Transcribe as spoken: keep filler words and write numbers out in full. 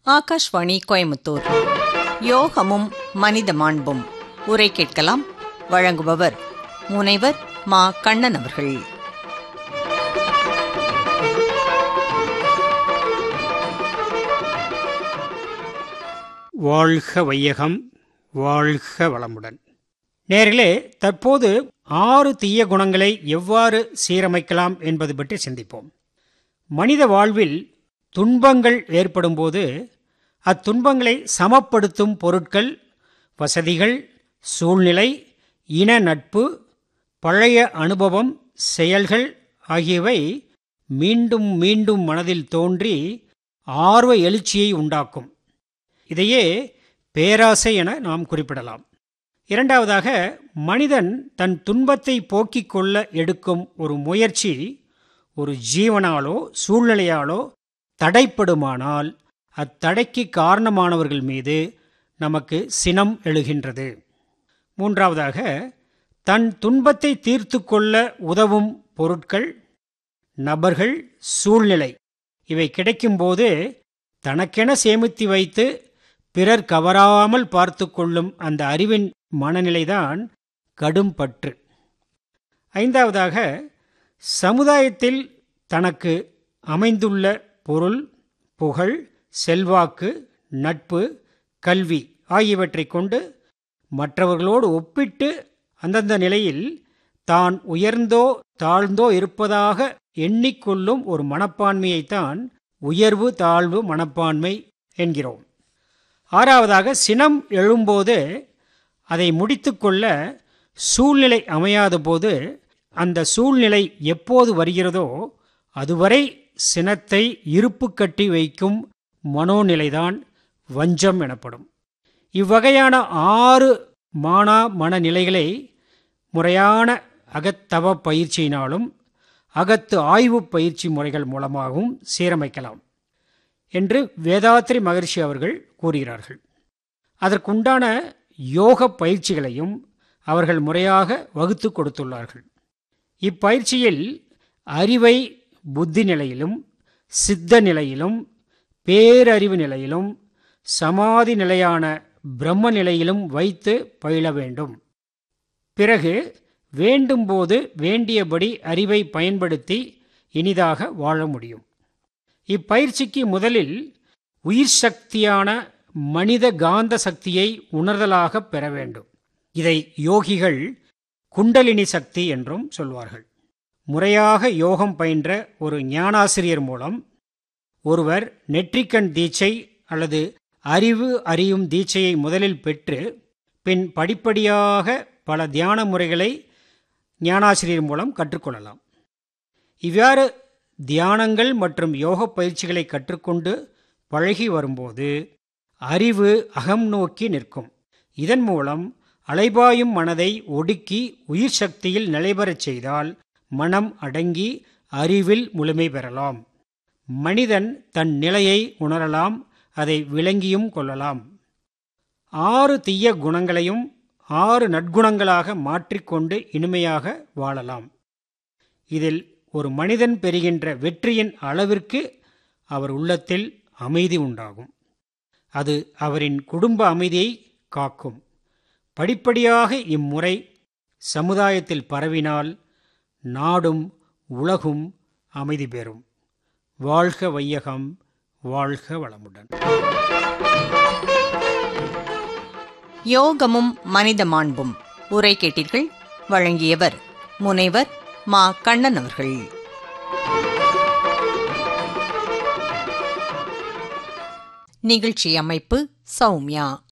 ஆகாஷ்வாணி கோயமுத்தூர். யோகமும் மனித மாண்பும் உரை கேட்கலாம். வழங்குபவர் முனைவர் மா. கண்ணன் அவர்கள். வாழ்க வையகம், வாழ்க வளமுடன். நேர்களே, தற்போது ஆறு தீய குணங்களை எவ்வாறு சீரமைக்கலாம் என்பது பற்றி சிந்திப்போம். மனித வாழ்வில் துன்பங்கள் ஏற்படும்போது அத்துன்பங்களை சமப்படுத்தும் பொருட்கள், வசதிகள், சூழ்நிலை, இன நட்பு, பழைய அனுபவம், செயல்கள் ஆகியவை மீண்டும் மீண்டும் மனதில் தோன்றி ஆர்வ எழுச்சியை உண்டாக்கும். இதையே பேராசை என நாம் குறிப்பிடலாம். இரண்டாவதாக, மனிதன் தன் துன்பத்தை போக்கிக் கொள்ள எடுக்கும் ஒரு முயற்சி ஒரு ஜீவனாலோ சூழ்நிலையாலோ தடைப்படுமானால் அத்தடைக்கு காரணமானவர்கள் மீது நமக்கு சினம் எழுகின்றது. மூன்றாவதாக, தன் துன்பத்தை தீர்த்து கொள்ள உதவும் பொருட்கள், நபர்கள், சூழ்நிலை இவை கிடைக்கும்போது தனக்கென சேமித்து வைத்து பிறர் கவராமல் பார்த்து கொள்ளும் அந்த அறிவின் மனநிலைதான் கடும் பற்று. ஐந்தாவதாக, சமுதாயத்தில் தனக்கு அமைந்துள்ள பொருள், புகழ், செல்வாக்கு, நட்பு, கல்வி ஆகியவற்றை கொண்டு மற்றவர்களோடு ஒப்பிட்டு அந்தந்த நிலையில் தான் உயர்ந்தோ தாழ்ந்தோ இருப்பதாக எண்ணிக்கொள்ளும் ஒரு மனப்பான்மையைத்தான் உயர்வு தாழ்வு மனப்பான்மை என்கிறோம். ஆறாவதாக, சினம் எழும்போது அதை முடித்து கொள்ள சூழ்நிலை அமையாத போது அந்த சூழ்நிலை எப்போது வருகிறதோ அதுவரை சினத்தை இருப்பு கட்டி வைக்கும் மனோநிலைதான் வஞ்சம் எனப்படும். இவ்வகையான ஆறு மானா மனநிலைகளை முறையான அகத்தவ பயிற்சியினாலும் அகத்து ஆய்வு பயிற்சி முறைகள் மூலமாகவும் சீரமைக்கலாம் என்று வேதாத்ரி மகரிஷி அவர்கள் கூறுகிறார்கள். அதற்குண்டான யோக பயிற்சிகளையும் அவர்கள் முறையாக வகுத்து கொடுத்துள்ளார்கள். இப்பயிற்சியில் அறிவை புத்தி நிலையிலும், சித்த நிலையிலும், பேரறிவு நிலையிலும், சமாதி நிலையான பிரம்ம நிலையிலும் வைத்து பயில வேண்டும். பிறகு வேண்டும்போது வேண்டியபடி அறிவை பயன்படுத்தி இனிதாக வாழ முடியும். இப்பயிற்சிக்கு முதலில் உயிர் சக்தியான மனித காந்த சக்தியை உணர்தலாக பெற வேண்டும். இதை யோகிகள் குண்டலினி சக்தி என்றும் சொல்வார்கள். முறையாக யோகம் பயின்ற ஒரு ஞானாசிரியர் மூலம் ஒருவர் நெற்றிக்கண் தீட்சை அல்லது அறிவு அறியும் தீட்சையை முதலில் பெற்று பின் படிப்படியாக பல தியான முறைகளை ஞானாசிரியர் மூலம் கற்றுக்கொள்ளலாம். இவ்வாறு தியானங்கள் மற்றும் யோக பயிற்சிகளை கற்றுக்கொண்டு பழகி வரும்போது அறிவு அகம் நோக்கி நிற்கும். இதன் மூலம் அலைபாயும் மனதை ஒடுக்கி உயிர் சக்தியில் நிலைபெறச் செய்தால் மனம் அடங்கி அறிவில் முழுமை பெறலாம். மனிதன் தன் நிலையை உணரலாம், அதை விளங்கியும் கொள்ளலாம். ஆறு தீய குணங்களையும் ஆறு நற்குணங்களாக மாற்றிக்கொண்டு இனிமையாக வாழலாம். இதில் ஒரு மனிதன் பெறுகின்ற வெற்றியின் அளவிற்கு அவர் உள்ளத்தில் அமைதி உண்டாகும். அது அவரின் குடும்ப அமைதியை காக்கும். படிப்படியாக இம்முறை சமுதாயத்தில் பரவினால் நாடும் உலகும் அமைதி பெறும். வாழ்க வையகம், வாழ்க வளமுடன். யோகமும் மனித மாண்பும் உரை கேட்டீர்கள். வழங்கியவர் முனைவர் மா. கண்ணன் அவர்கள். நிகழ்ச்சி அமைப்பு சௌமியா.